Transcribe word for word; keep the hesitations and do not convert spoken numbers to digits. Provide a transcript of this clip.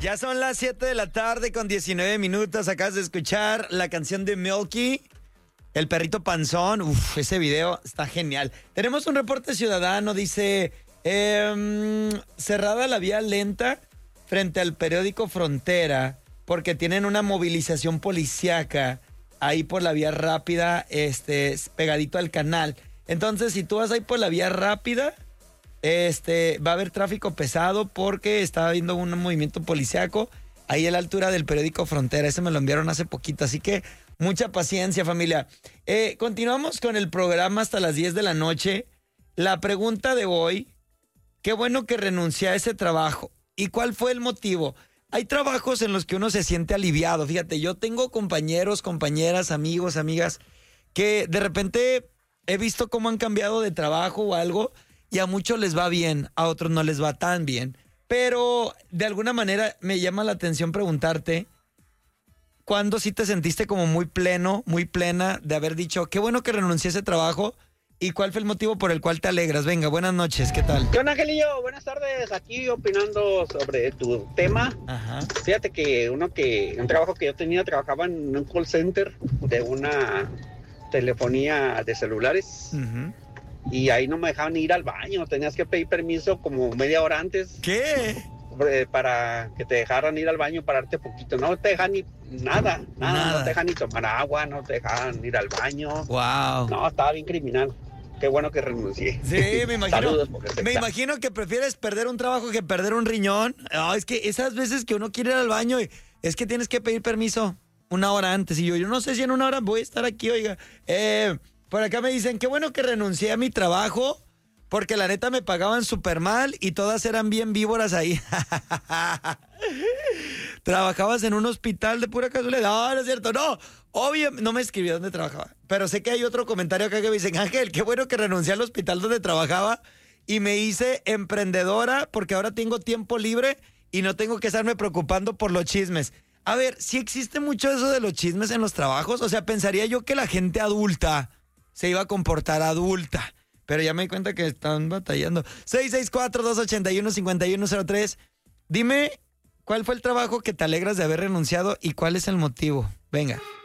Ya son las siete de la tarde con diecinueve minutos. Acabas de escuchar la canción de Milky, El Perrito Panzón. Uf, ese video está genial. Tenemos un reporte ciudadano, dice, eh, cerrada la vía lenta frente al periódico Frontera porque tienen una movilización policíaca ahí por la vía rápida, este, pegadito al canal. Entonces, si tú vas ahí por la vía rápida, este, va a haber tráfico pesado porque está habiendo un movimiento policíaco ahí a la altura del periódico Frontera. Ese me lo enviaron hace poquito, así que mucha paciencia, familia. Eh, continuamos con el programa hasta las diez de la noche. La pregunta de hoy, qué bueno que renuncié a ese trabajo. ¿Y cuál fue el motivo? Hay trabajos en los que uno se siente aliviado. Fíjate, yo tengo compañeros, compañeras, amigos, amigas, que de repente he visto cómo han cambiado de trabajo o algo y a muchos les va bien, a otros no les va tan bien. Pero de alguna manera me llama la atención preguntarte, ¿cuándo sí te sentiste como muy pleno, muy plena de haber dicho, qué bueno que renuncié a ese trabajo? ¿Y cuál fue el motivo por el cual te alegras? Venga, buenas noches, ¿qué tal? ¿Qué onda, Angelillo? Buenas tardes, aquí opinando sobre tu tema. Ajá. Fíjate que uno que, un trabajo que yo tenía, trabajaba en un call center de una telefonía de celulares. Uh-huh. Y ahí no me dejaban ir al baño, tenías que pedir permiso como media hora antes. ¿Qué? eh, Para que te dejaran ir al baño, pararte poquito. No te dejan ni nada, nada, Nada. no te dejan ni tomar agua, no te dejan ir al baño. Wow. No, estaba bien criminal. Qué bueno que renuncié. Sí, me imagino. Saludos, porque te Me extraño. imagino que prefieres perder un trabajo que perder un riñón. No, es que esas veces que uno quiere ir al baño, y es que tienes que pedir permiso una hora antes. Y yo, yo no sé si en una hora voy a estar aquí, oiga. Eh, por acá me dicen, qué bueno que renuncié a mi trabajo, porque la neta me pagaban súper mal y todas eran bien víboras ahí. ¿Trabajabas en un hospital de pura casualidad? No, no es cierto, no. Obvio, no me escribió dónde trabajaba. Pero sé que hay otro comentario acá que me dicen, Ángel, qué bueno que renuncié al hospital donde trabajaba y me hice emprendedora porque ahora tengo tiempo libre y no tengo que estarme preocupando por los chismes. A ver, ¿sí existe mucho eso de los chismes en los trabajos? O sea, pensaría yo que la gente adulta se iba a comportar adulta. Pero ya me di cuenta que están batallando. seis seis cuatro, dos ocho uno, cinco uno cero tres. Dime, ¿cuál fue el trabajo que te alegras de haber renunciado y cuál es el motivo? Venga.